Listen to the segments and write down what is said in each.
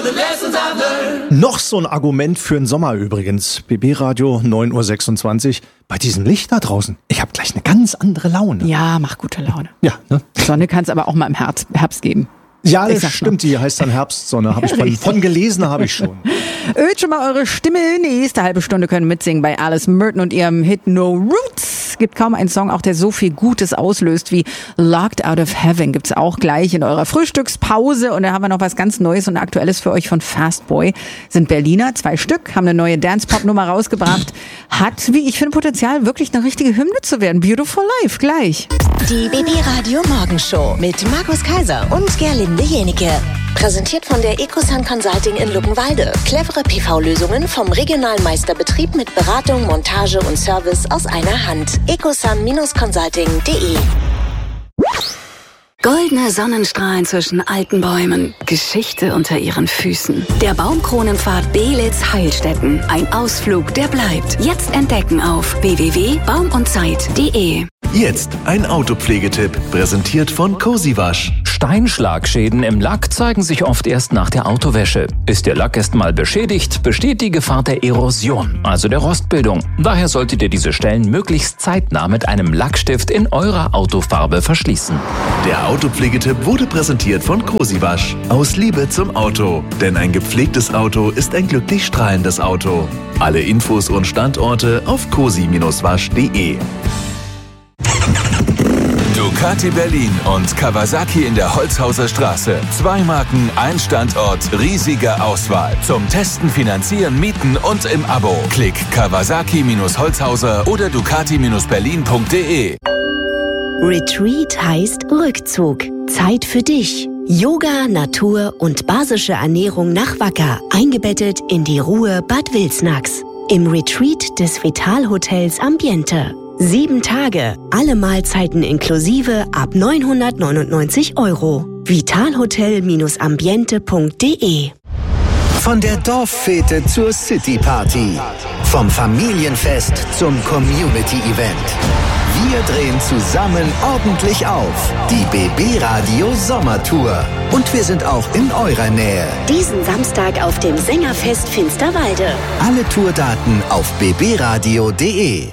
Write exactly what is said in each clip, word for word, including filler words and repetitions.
the lessons I've learned. Noch so ein Argument für den Sommer übrigens. B B-Radio, neun Uhr sechsundzwanzig. Bei diesem Licht da draußen, ich habe gleich eine ganz andere Laune. Ja, mach gute Laune. Ja, ne? Sonne kann es aber auch mal im Herbst, Herbst geben. Ja, das stimmt, die heißt dann Herbstsonne. Hab ich von, von gelesen, habe ich schon. Ölt schon mal eure Stimme. Nächste halbe Stunde können mitsingen bei Alice Merton und ihrem Hit No Roots. Gibt kaum einen Song, auch der so viel Gutes auslöst wie Locked Out of Heaven. Gibt's auch gleich in eurer Frühstückspause. Und da haben wir noch was ganz Neues und Aktuelles für euch von Fastboy. Sind Berliner, zwei Stück, haben eine neue Dance-Pop-Nummer rausgebracht. Hat, wie ich finde, Potenzial, wirklich eine richtige Hymne zu werden. Beautiful Life, gleich. Die B B-Radio Morgenshow mit Markus Kaiser und Gerlinde Jenike. Präsentiert von der Ecosun Consulting in Luckenwalde. Clevere P V-Lösungen vom regionalen Meisterbetrieb mit Beratung, Montage und Service aus einer Hand. ecosun Consulting punkt de. Goldene Sonnenstrahlen zwischen alten Bäumen, Geschichte unter ihren Füßen. Der Baumkronenpfad Beelitz-Heilstätten. Ein Ausflug, der bleibt. Jetzt entdecken auf w w w punkt baum und zeit punkt de. Jetzt ein Autopflegetipp, präsentiert von Cozy Wasch. Steinschlagschäden im Lack zeigen sich oft erst nach der Autowäsche. Ist der Lack erst mal beschädigt, besteht die Gefahr der Erosion, also der Rostbildung. Daher solltet ihr diese Stellen möglichst zeitnah mit einem Lackstift in eurer Autofarbe verschließen. Der Autopflegetipp wurde präsentiert von Cozy Wasch. Aus Liebe zum Auto. Denn ein gepflegtes Auto ist ein glücklich strahlendes Auto. Alle Infos und Standorte auf cozy wasch punkt de. Ducati Berlin und Kawasaki in der Holzhauser Straße. Zwei Marken, ein Standort, riesige Auswahl. Zum Testen, Finanzieren, Mieten und im Abo. Klick Kawasaki Holzhauser oder Ducati Berlin punkt de. Retreat heißt Rückzug. Zeit für dich. Yoga, Natur und basische Ernährung nach Wacker. Eingebettet in die Ruhe Bad Wilsnax. Im Retreat des Vitalhotels Ambiente. Sieben Tage, alle Mahlzeiten inklusive ab neunhundertneunundneunzig Euro. vitalhotel ambiente punkt de. Von der Dorffete zur Cityparty. Vom Familienfest zum Community-Event. Wir drehen zusammen ordentlich auf. Die B B-Radio Sommertour. Und wir sind auch in eurer Nähe. Diesen Samstag auf dem Sängerfest Finsterwalde. Alle Tourdaten auf b b radio punkt de.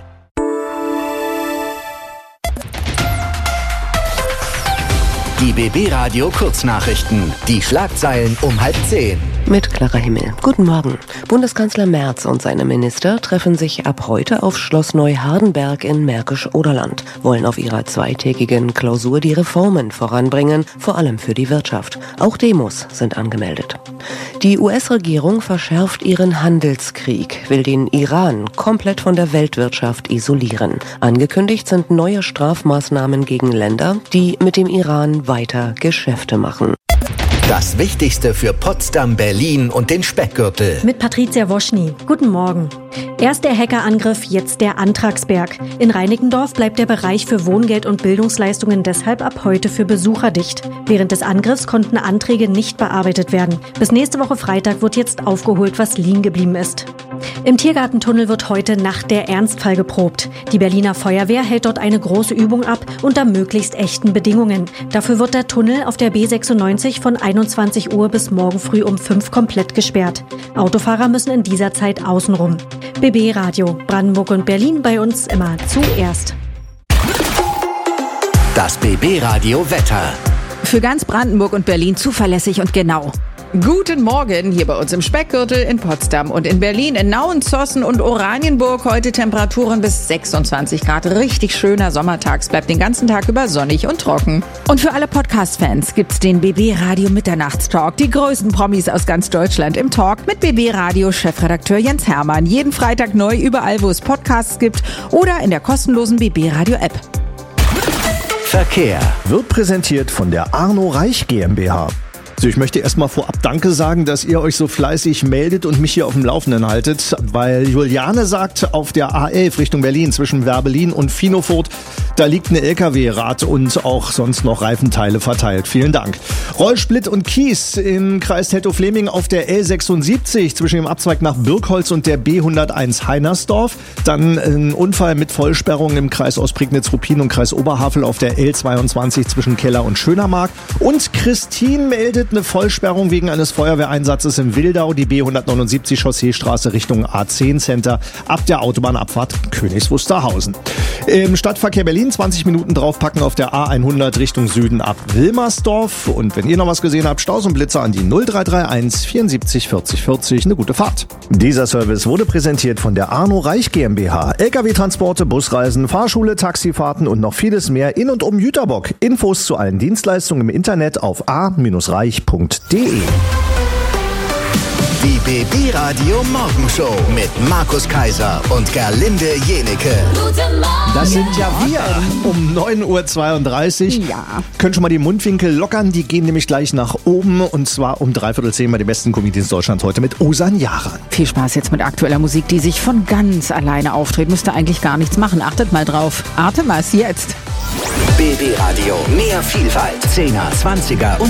Die B B-Radio Kurznachrichten. Die Schlagzeilen um halb zehn. Mit Clara Himmel. Guten Morgen. Bundeskanzler Merz und seine Minister treffen sich ab heute auf Schloss Neuhardenberg in Märkisch-Oderland, wollen auf ihrer zweitägigen Klausur die Reformen voranbringen, vor allem für die Wirtschaft. Auch Demos sind angemeldet. Die U S-Regierung verschärft ihren Handelskrieg, will den Iran komplett von der Weltwirtschaft isolieren. Angekündigt sind neue Strafmaßnahmen gegen Länder, die mit dem Iran weiter Geschäfte machen. Das Wichtigste für Potsdam, Berlin und den Speckgürtel. Mit Patricia Woschny. Guten Morgen. Erst der Hackerangriff, jetzt der Antragsberg. In Reinickendorf bleibt der Bereich für Wohngeld und Bildungsleistungen deshalb ab heute für Besucher dicht. Während des Angriffs konnten Anträge nicht bearbeitet werden. Bis nächste Woche Freitag wird jetzt aufgeholt, was liegen geblieben ist. Im Tiergartentunnel wird heute Nacht der Ernstfall geprobt. Die Berliner Feuerwehr hält dort eine große Übung ab unter möglichst echten Bedingungen. Dafür wird der Tunnel auf der B sechsundneunzig von einundzwanzig Uhr bis morgen früh um fünf komplett gesperrt. Autofahrer müssen in dieser Zeit außenrum. B B Radio, Brandenburg und Berlin, bei uns immer zuerst. Das B B-Radio Wetter. Für ganz Brandenburg und Berlin zuverlässig und genau. Guten Morgen hier bei uns im Speckgürtel in Potsdam und in Berlin, in Nauen, Zossen und Oranienburg. Heute Temperaturen bis sechsundzwanzig Grad. Richtig schöner Sommertag. Es bleibt den ganzen Tag über sonnig und trocken. Und für alle Podcast-Fans gibt's den B B-Radio Mitternachtstalk. Die größten Promis aus ganz Deutschland im Talk mit B B-Radio-Chefredakteur Jens Hermann. Jeden Freitag neu überall, wo es Podcasts gibt oder in der kostenlosen B B-Radio-App. Verkehr wird präsentiert von der Arno Reich GmbH. Also ich möchte erstmal vorab Danke sagen, dass ihr euch so fleißig meldet und mich hier auf dem Laufenden haltet, weil Juliane sagt, auf der A elf Richtung Berlin zwischen Werbelin und Finofurt, da liegt ein L K W-Rad und auch sonst noch Reifenteile verteilt. Vielen Dank. Rollsplit und Kies im Kreis Teltow-Fleming auf der L sechsundsiebzig zwischen dem Abzweig nach Birkholz und der B hunderteins Heinersdorf. Dann ein Unfall mit Vollsperrung im Kreis Ostprignitz-Ruppin und Kreis Oberhavel auf der L zweiundzwanzig zwischen Keller und Schönermark. Und Christine meldet gibt eine Vollsperrung wegen eines Feuerwehreinsatzes in Wildau, die B hundertneunundsiebzig Chausseestraße Richtung A zehn Center ab der Autobahnabfahrt Königs Wusterhausen. Im Stadtverkehr Berlin zwanzig Minuten draufpacken auf der A hundert Richtung Süden ab Wilmersdorf. Und wenn ihr noch was gesehen habt, Staus und Blitzer an die null drei drei eins vierundsiebzig vierzig vierzig. Eine gute Fahrt. Dieser Service wurde präsentiert von der Arno Reich GmbH. L K W-Transporte, Busreisen, Fahrschule, Taxifahrten und noch vieles mehr in und um Jüterbock. Infos zu allen Dienstleistungen im Internet auf a reich punkt de. Die B B-Radio Morgenshow mit Markus Kaiser und Gerlinde Jenecke. Guten Morgen. Das sind ja wir um neun Uhr zweiunddreißig. Ja. Können schon mal die Mundwinkel lockern, die gehen nämlich gleich nach oben und zwar um dreiviertel zehn bei den besten Comedians Deutschlands heute mit Osan Yaran. Viel Spaß jetzt mit aktueller Musik, die sich von ganz alleine auftritt. Müsst ihr eigentlich gar nichts machen. Achtet mal drauf. Artemas jetzt. B B-Radio, mehr Vielfalt. zehner, zwanziger und